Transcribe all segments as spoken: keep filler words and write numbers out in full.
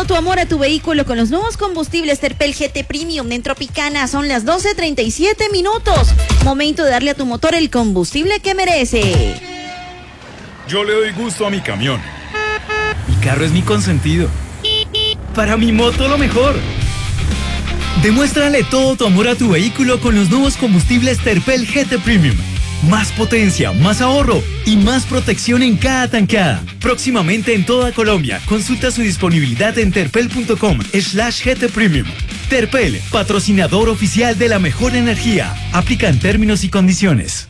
todo tu amor a tu vehículo con los nuevos combustibles Terpel G T Premium en Tropicana. Son las doce treinta y siete minutos. Momento de darle a tu motor el combustible que merece. Yo le doy gusto a mi camión. Mi carro es mi consentido. Para mi moto lo mejor. Demuéstrale todo tu amor a tu vehículo con los nuevos combustibles Terpel G T Premium. Más potencia, más ahorro y más protección en cada tanqueada. Próximamente en toda Colombia. Consulta su disponibilidad en terpel punto com slash G T Premium. Terpel, patrocinador oficial de la mejor energía. Aplican términos y condiciones.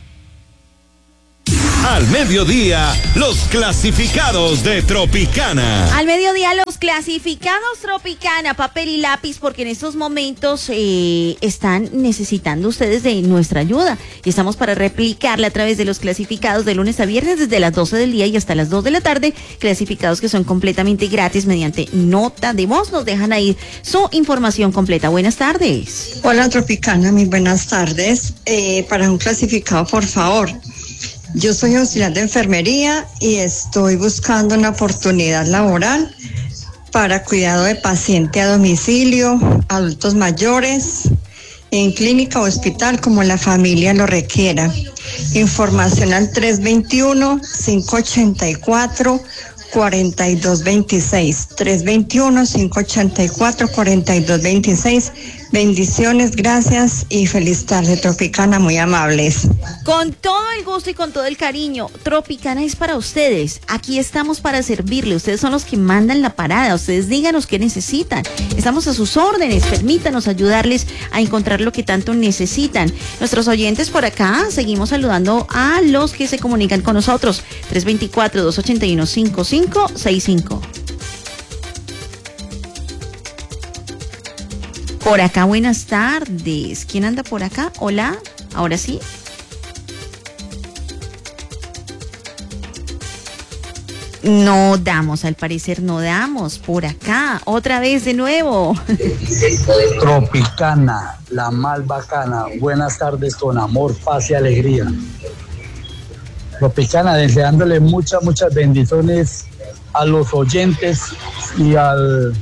Al mediodía, los clasificados de Tropicana. Al mediodía, los clasificados Tropicana, papel y lápiz, porque en estos momentos eh, están necesitando ustedes de nuestra ayuda. Y estamos para replicarla a través de los clasificados de lunes a viernes desde las doce del día y hasta las dos de la tarde. Clasificados que son completamente gratis mediante nota de voz. Nos dejan ahí su información completa. Buenas tardes. Hola Tropicana, muy buenas tardes. Eh, para un clasificado, por favor. Yo soy auxiliar de enfermería y estoy buscando una oportunidad laboral para cuidado de paciente a domicilio, adultos mayores, en clínica o hospital como la familia lo requiera. Información al tres veintiuno, cinco ochenta y cuatro, cuarenta y dos veintiséis. tres veintiuno, cinco ochenta y cuatro, cuarenta y dos veintiséis. Bendiciones, gracias y feliz tarde, Tropicana, muy amables. Con todo el gusto y con todo el cariño, Tropicana es para ustedes. Aquí estamos para servirle. Ustedes son los que mandan la parada. Ustedes díganos qué necesitan. Estamos a sus órdenes. Permítanos ayudarles a encontrar lo que tanto necesitan. Nuestros oyentes por acá, seguimos saludando a los que se comunican con nosotros. tres veinticuatro, dos ochenta y uno, cincuenta y cinco sesenta y cinco. Por acá, buenas tardes. ¿Quién anda por acá? Hola, ahora sí. No damos, al parecer no damos. Por acá, otra vez de nuevo. Tropicana, la mal bacana. Buenas tardes con amor, paz y alegría. Tropicana, deseándole muchas, muchas bendiciones a los oyentes y al...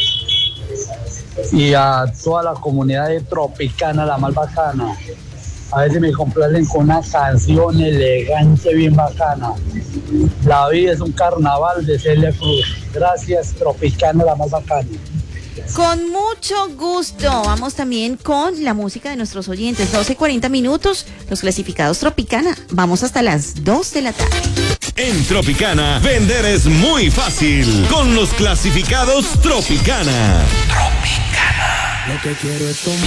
y a toda la comunidad de Tropicana, la mal bacana. A ver si me complacen con una canción elegante, bien bacana. La vida es un carnaval de Celia Cruz. Gracias, Tropicana, la más bacana. Con mucho gusto. Vamos también con la música de nuestros oyentes. doce cuarenta minutos, los clasificados Tropicana. Vamos hasta las dos de la tarde. En Tropicana, vender es muy fácil. Con los clasificados Tropicana. Tropicana. Lo que quiero es tomar.